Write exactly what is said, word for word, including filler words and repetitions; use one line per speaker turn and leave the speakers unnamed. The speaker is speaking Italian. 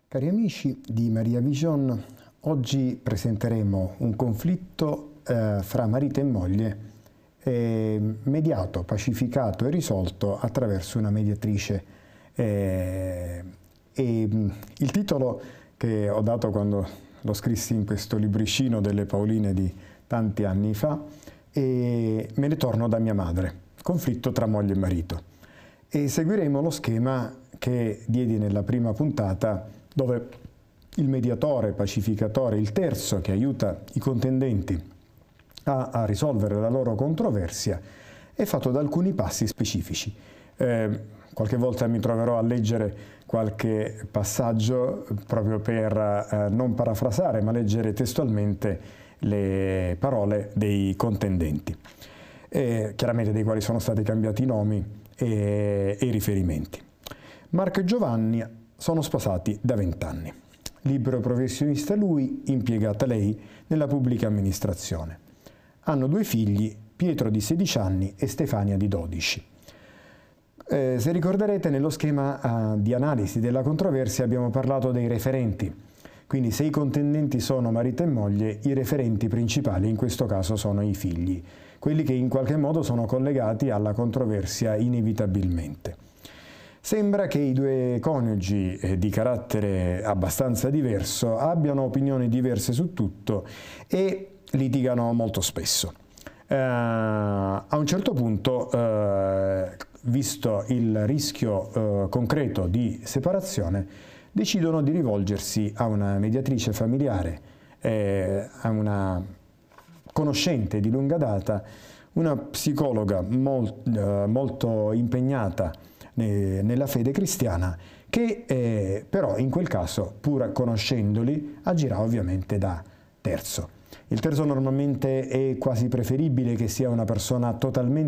Cari amici di Maria Vision, oggi presenteremo un conflitto eh, fra marito e moglie eh, mediato, pacificato e risolto attraverso una mediatrice. Eh, e, il titolo che ho dato quando lo scrissi in questo libricino delle Paoline di tanti anni fa, e me ne torno da mia madre, conflitto tra moglie e marito. E seguiremo lo schema che diedi nella prima puntata, dove il mediatore, pacificatore, il terzo che aiuta i contendenti a, a risolvere la loro controversia, è fatto da alcuni passi specifici. Eh, qualche volta mi troverò a leggere qualche passaggio proprio per eh, non parafrasare, ma leggere testualmente le parole dei contendenti, eh, chiaramente dei quali sono stati cambiati i nomi e, e i riferimenti. Marco e Giovanni sono sposati da vent'anni. Libero professionista lui, impiegata lei nella pubblica amministrazione. Hanno due figli, Pietro di sedici anni e Stefania di dodici. Eh, se ricorderete, nello schema eh, di analisi della controversia abbiamo parlato dei referenti. Quindi se i contendenti sono marito e moglie, i referenti principali in questo caso sono i figli, quelli che in qualche modo sono collegati alla controversia inevitabilmente. Sembra che i due coniugi eh, di carattere abbastanza diverso abbiano opinioni diverse su tutto e litigano molto spesso. Eh, a un certo punto, eh, visto il rischio eh, concreto di separazione, decidono di rivolgersi a una mediatrice familiare, eh, a una conoscente di lunga data, una psicologa molt, eh, molto impegnata nella fede cristiana, che eh, però in quel caso, pur conoscendoli, agirà ovviamente da terzo. Il terzo normalmente è quasi preferibile che sia una persona totalmente